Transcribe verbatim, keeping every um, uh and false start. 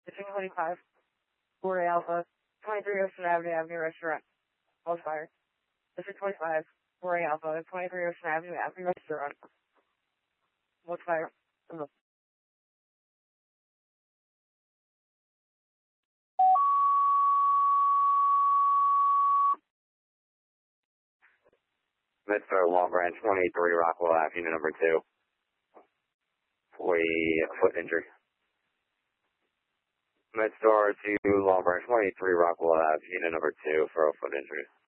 fifteen twenty-five, four A Alpha, twenty-three Ocean Avenue, Avenue Restaurant. Hold fire. fifteen twenty-five, four A Alpha, twenty-three Ocean Avenue, Avenue Restaurant. Hold fire. Midstar Long Branch, twenty-three Rockwell Ave, unit number two. For a foot injury. Midstar to Long Branch, twenty-three Rockwell Ave, unit number two for a foot injury.